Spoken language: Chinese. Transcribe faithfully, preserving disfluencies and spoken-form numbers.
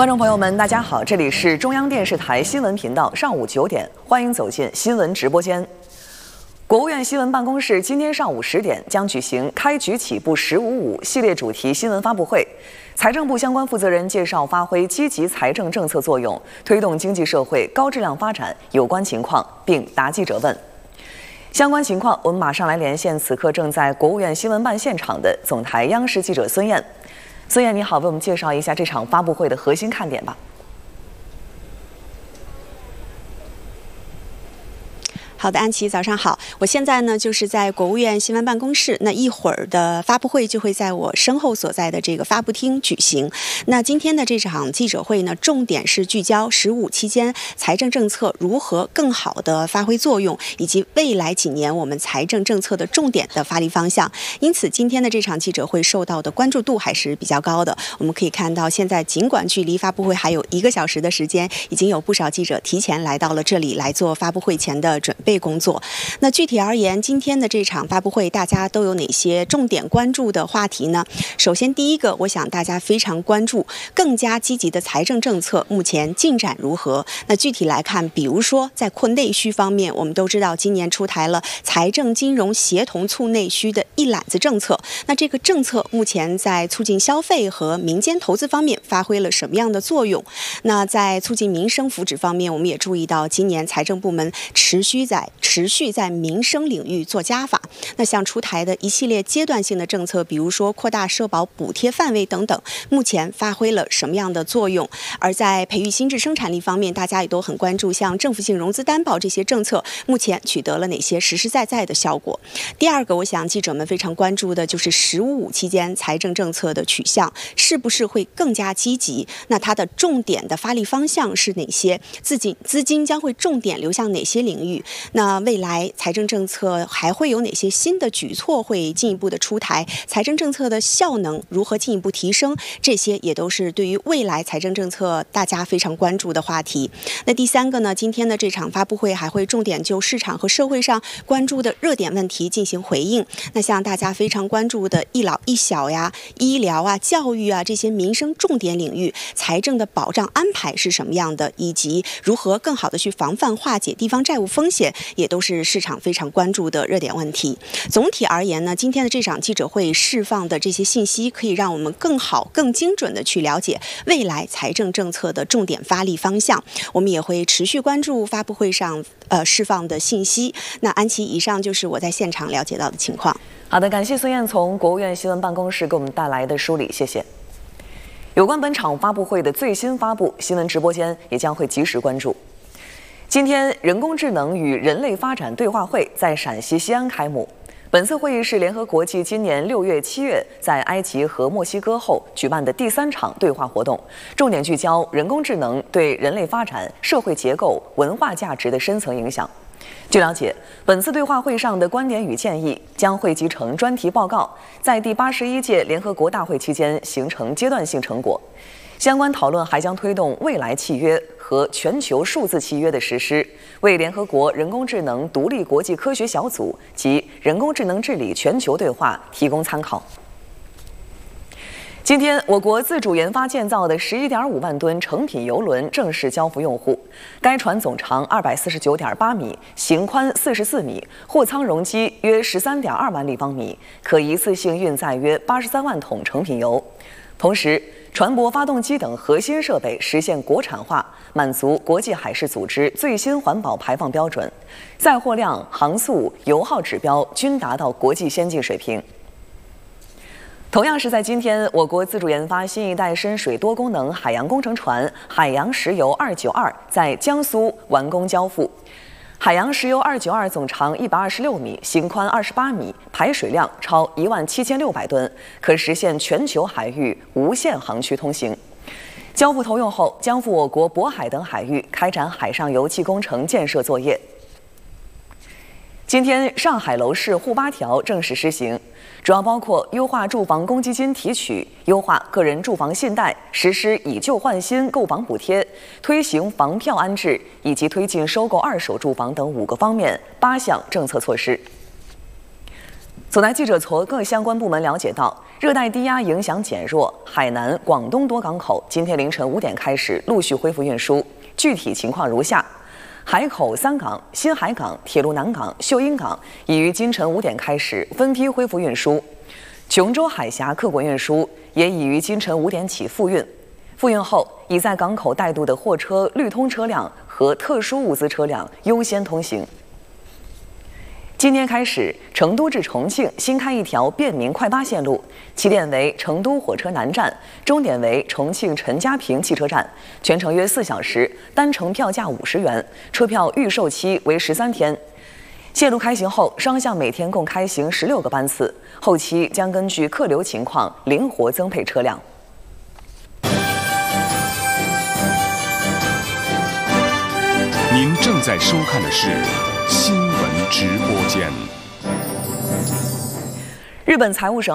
观众朋友们，大家好，这里是中央电视台新闻频道，上午九点，欢迎走进新闻直播间。国务院新闻办公室今天上午十点将举行“开局起步十五五”系列主题新闻发布会，财政部相关负责人介绍发挥积极财政政策作用，推动经济社会高质量发展有关情况，并答记者问。相关情况，我们马上来连线此刻正在国务院新闻办现场的总台央视记者孙燕。孙燕，你好，为我们介绍一下这场发布会的核心看点吧。 好的，安琪，早上好。我现在呢就是在国务院新闻办公室，那一会儿的发布会就会在我身后所在的这个发布厅举行。那今天的这场记者会呢，重点是聚焦“十五”期间财政政策如何更好的发挥作用，以及未来几年我们财政政策的重点的发力方向。因此，今天的这场记者会受到的关注度还是比较高的。我们可以看到，现在尽管距离发布会还有一个小时的时间，已经有不少记者提前来到了这里来做发布会前的准备工作。那具体而言，今天的这场发布会大家都有哪些重点关注的话题呢？首先第一个，我想大家非常关注更加积极的财政政策目前进展如何。那具体来看，比如说在扩内需方面，我们都知道今年出台了财政金融协同促内需的一揽子政策。那这个政策目前在促进消费和民间投资方面发挥了什么样的作用？那在促进民生福祉方面，我们也注意到今年财政部门持续在持续在民生领域做加法。那像出台的一系列阶段性的政策，比如说扩大社保补贴范围等等，目前发挥了什么样的作用？而在培育新质生产力方面，大家也都很关注，像政府性融资担保这些政策，目前取得了哪些实实在在的效果？第二个，我想记者们非常关注的就是“十五五”期间财政政策的取向，是不是会更加积极？那它的重点的发力方向是哪些？资金资金将会重点流向哪些领域？那未来财政政策还会有哪些新的举措会进一步的出台？财政政策的效能如何进一步提升？这些也都是对于未来财政政策大家非常关注的话题。那第三个呢，今天的这场发布会还会重点就市场和社会上关注的热点问题进行回应。那像大家非常关注的一老一小呀、医疗啊、教育啊这些民生重点领域，财政的保障安排是什么样的，以及如何更好的去防范化解地方债务风险，也都是市场非常关注的热点问题。总体而言呢，今天的这场记者会释放的这些信息，可以让我们更好、更精准的去了解未来财政政策的重点发力方向。我们也会持续关注发布会上呃释放的信息。那安琪，以上就是我在现场了解到的情况。 好的，感谢孙燕从国务院新闻办公室给我们带来的梳理，谢谢。有关本场发布会的最新发布，新闻直播间也将会及时关注。今天，人工智能与人类发展对话会在陕西西安开幕。本次会议是联合国继今年六月、七月在埃及和墨西哥后举办的第三场对话活动，重点聚焦人工智能对人类发展、社会结构、文化价值的深层影响。据了解，本次对话会上的观点与建议将汇集成专题报告，在第八十一届联合国大会期间形成阶段性成果。相关讨论还将推动未来契约和全球数字契约的实施，为联合国人工智能独立国际科学小组及人工智能治理全球对话提供参考。今天，我国自主研发建造的十一点五万吨成品邮轮正式交付用户。该船总长二百四十九点八米，型宽四十四米，货舱容积约十三点二万立方米，可一次性运载约八十三万桶成品油。同时，船舶发动机等核心设备实现国产化，满足国际海事组织最新环保排放标准，载货量、航速、油耗指标均达到国际先进水平。同样是在今天，我国自主研发新一代深水多功能海洋工程船“海洋石油二九二”在江苏完工交付。海洋石油二九二总长一百二十六米，型宽二十八米，排水量超一万七千六百吨，可实现全球海域无限航区通行。交付投用后，将赴我国渤海等海域开展海上油气工程建设作业。今天，上海楼市沪八条正式施行，主要包括优化住房公积金提取、优化个人住房信贷、实施以旧换新购房补贴、推行房票安置以及推进收购二手住房等五个方面八项政策措施。 总台记者从各相关部门了解到，热带低压影响减弱，海南、广东多港口今天凌晨五点开始陆续恢复运输。具体情况如下：海口三港、新海港、铁路南港、秀英港已于今晨五点开始分批恢复运输；琼州海峡客运运输也已于今晨五点起复运。复运后，已在港口带渡的货车、绿通车辆和特殊物资车辆优先通行。今天开始，成都至重庆新开一条便民快八线路，起点为成都火车南站，终点为重庆陈家坪汽车站，全程约四小时，单程票价五十元，车票预售期为十三天。线路开行后，双向每天共开行十六个班次，后期将根据客流情况灵活增配车辆。 您正在收看的是新闻直播间。 日本财务省